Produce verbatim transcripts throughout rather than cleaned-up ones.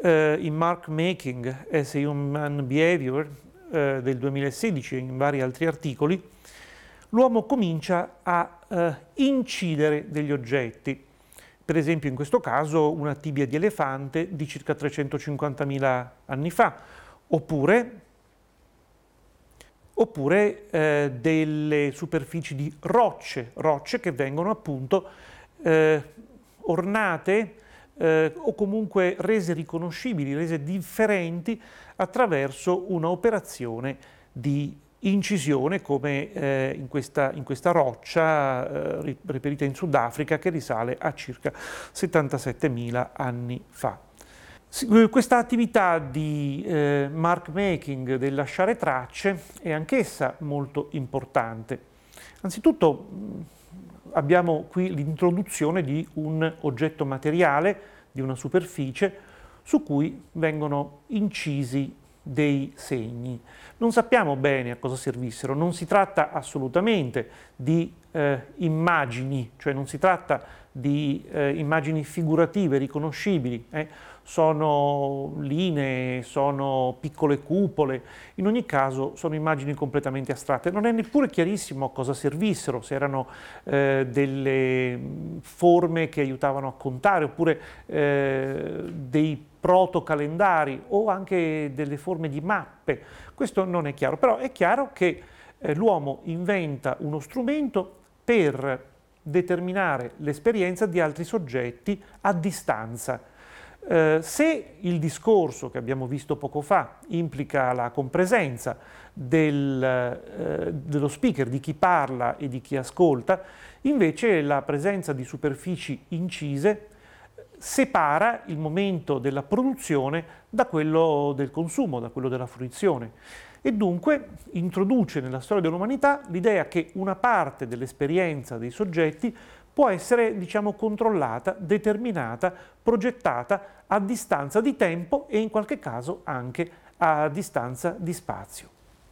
eh, in Mark Making as a Human Behavior eh, del duemilasedici e in vari altri articoli, l'uomo comincia a eh, incidere degli oggetti. Per esempio in questo caso una tibia di elefante di circa trecentocinquantamila anni fa, oppure, oppure eh, delle superfici di rocce, rocce che vengono appunto eh, ornate eh, o comunque rese riconoscibili, rese differenti attraverso una operazione di incisione come eh, in, questa, in questa roccia eh, reperita in Sudafrica che risale a circa settantasettemila anni fa. Questa attività di eh, mark making, del lasciare tracce, è anch'essa molto importante. Anzitutto abbiamo qui l'introduzione di un oggetto materiale, di una superficie, su cui vengono incisi dei segni. Non sappiamo bene a cosa servissero, non si tratta assolutamente di eh, immagini, cioè non si tratta di eh, immagini figurative, riconoscibili, eh. Sono linee, sono piccole cupole, in ogni caso sono immagini completamente astratte. Non è neppure chiarissimo a cosa servissero, se erano eh, delle forme che aiutavano a contare, oppure eh, dei protocalendari o anche delle forme di mappe. Questo non è chiaro, però è chiaro che eh, l'uomo inventa uno strumento per determinare l'esperienza di altri soggetti a distanza. Eh, se il discorso che abbiamo visto poco fa implica la compresenza del, eh, dello speaker, di chi parla e di chi ascolta, invece la presenza di superfici incise separa il momento della produzione da quello del consumo, da quello della fruizione, e dunque introduce nella storia dell'umanità l'idea che una parte dell'esperienza dei soggetti può essere, diciamo, controllata, determinata, progettata a distanza di tempo e in qualche caso anche a distanza di spazio.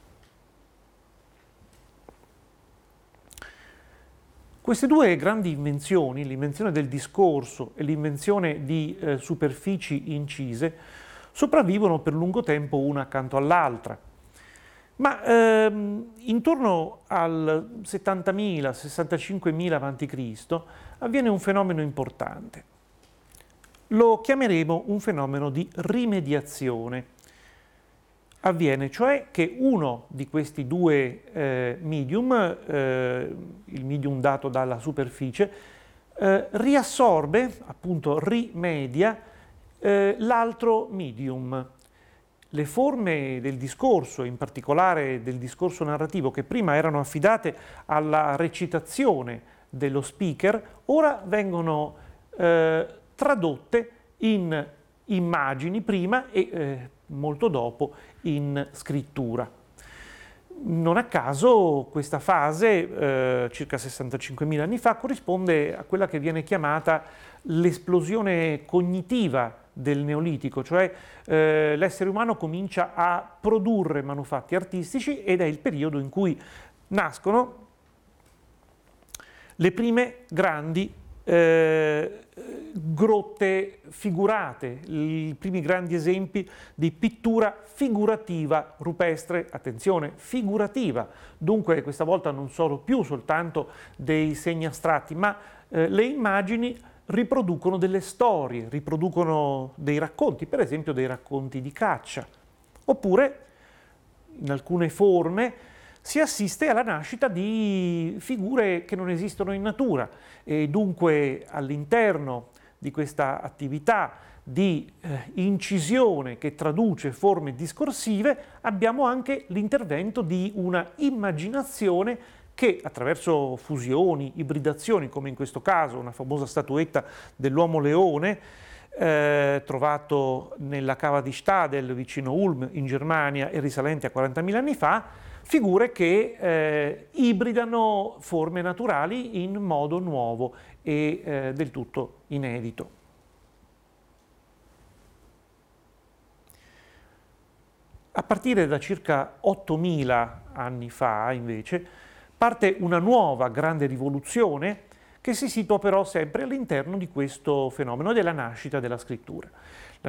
Queste due grandi invenzioni, l'invenzione del discorso e l'invenzione di eh, superfici incise, sopravvivono per lungo tempo una accanto all'altra. Ma ehm, intorno al settantamila sessantacinquemila avanti Cristo avviene un fenomeno importante. Lo chiameremo un fenomeno di rimediazione. Avviene cioè che uno di questi due eh, medium, eh, il medium dato dalla superficie, eh, riassorbe, appunto rimedia, eh, l'altro medium. Le forme del discorso, in particolare del discorso narrativo, che prima erano affidate alla recitazione dello speaker, ora vengono eh, tradotte in immagini prima e eh, molto dopo in scrittura. Non a caso questa fase, eh, circa sessantacinquemila anni fa, corrisponde a quella che viene chiamata l'esplosione cognitiva del Neolitico, cioè eh, l'essere umano comincia a produrre manufatti artistici ed è il periodo in cui nascono le prime grandi eh, grotte figurate, i primi grandi esempi di pittura figurativa rupestre, attenzione, figurativa, dunque questa volta non sono più soltanto dei segni astratti, ma eh, le immagini riproducono delle storie, riproducono dei racconti, per esempio dei racconti di caccia, oppure in alcune forme si assiste alla nascita di figure che non esistono in natura e dunque all'interno di questa attività di eh, incisione che traduce forme discorsive abbiamo anche l'intervento di una immaginazione che attraverso fusioni, ibridazioni, come in questo caso una famosa statuetta dell'uomo leone eh, trovato nella cava di Stadel vicino Ulm in Germania e risalente a quarantamila anni fa, figure che eh, ibridano forme naturali in modo nuovo e eh, del tutto inedito. A partire da circa ottomila anni fa, invece, parte una nuova grande rivoluzione che si situa però sempre all'interno di questo fenomeno della nascita della scrittura.